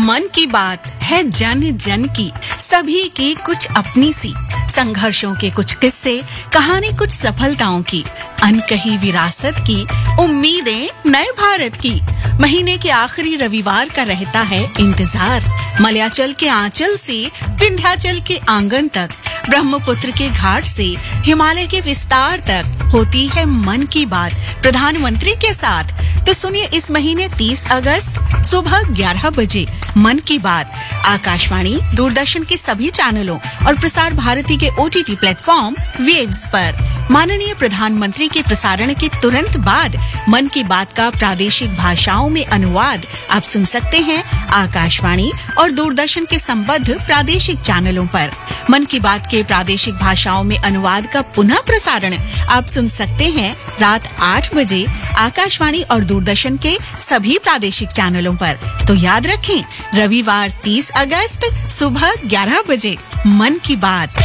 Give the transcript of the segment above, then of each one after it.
मन की बात है जन जन की, सभी की कुछ अपनी सी, संघर्षों के कुछ किस्से, कहानी कुछ सफलताओं की, अनकही विरासत की, उम्मीदें नए भारत की। महीने के आखिरी रविवार का रहता है इंतजार। मलयाचल के आंचल से विंध्याचल के आंगन तक, ब्रह्मपुत्र के घाट से हिमालय के विस्तार तक होती है मन की बात प्रधानमंत्री के साथ। तो सुनिए इस महीने 30 अगस्त सुबह 11 बजे मन की बात आकाशवाणी, दूरदर्शन के सभी चैनलों और प्रसार भारती के OTT प्लेटफॉर्म वेव्स पर। माननीय प्रधानमंत्री के प्रसारण के तुरंत बाद मन की बात का प्रादेशिक भाषाओं में अनुवाद आप सुन सकते हैं आकाशवाणी और दूरदर्शन के संबद्ध प्रादेशिक चैनलों पर। मन की बात के प्रादेशिक भाषाओं में अनुवाद का पुनः प्रसारण आप सुन सकते हैं रात 8 बजे आकाशवाणी और दूरदर्शन के सभी प्रादेशिक चैनलों पर। तो याद रखें, रविवार 30 अगस्त सुबह 11 बजे मन की बात।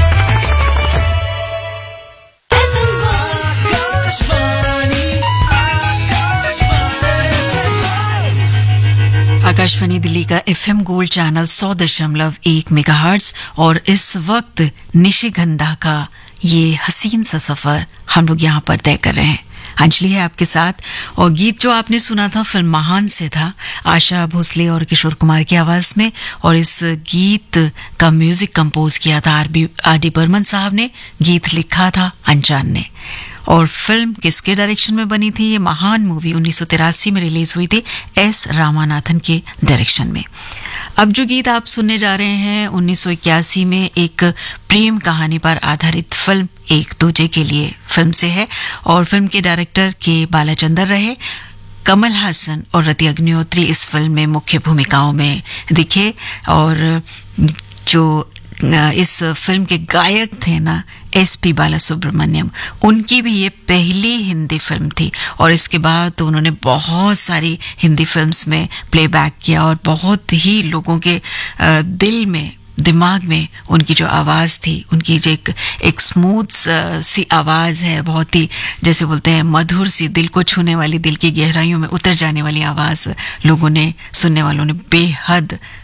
आकाशवाणी दिल्ली का FM गोल्ड चैनल 100.1 मेगाहर्ट्ज और इस वक्त निशिगंधा का ये हसीन सा सफर हम लोग यहाँ पर तय कर रहे हैं। अंजलि है आपके साथ और गीत जो आपने सुना था फिल्म महान से था, आशा भोसले और किशोर कुमार की आवाज में, और इस गीत का म्यूजिक कंपोज किया था RD बर्मन साहब ने, गीत लिखा था अनजान ने। और फिल्म किसके डायरेक्शन में बनी थी? ये महान मूवी 1983 में रिलीज हुई थी S रामानाथन के डायरेक्शन में। अब जो गीत आप सुनने जा रहे हैं 1981 में एक प्रेम कहानी पर आधारित फिल्म एक दूजे के लिए फिल्म से है और फिल्म के डायरेक्टर के बालाचंदर रहे। कमल हासन और रति अग्निहोत्री इस फिल्म में मुख्य भूमिकाओं में दिखे और जो इस फिल्म के गायक थे ना SP बालासुब्रमण्यम, उनकी भी ये पहली हिंदी फिल्म थी और इसके बाद तो उन्होंने बहुत सारी हिंदी फिल्म्स में प्लेबैक किया और बहुत ही लोगों के दिल में, दिमाग में उनकी जो आवाज़ थी, उनकी जो एक स्मूथ सी आवाज़ है, बहुत ही जैसे बोलते हैं मधुर सी, दिल को छूने वाली, दिल की गहराइयों में उतर जाने वाली आवाज़ लोगों ने, सुनने वालों ने बेहद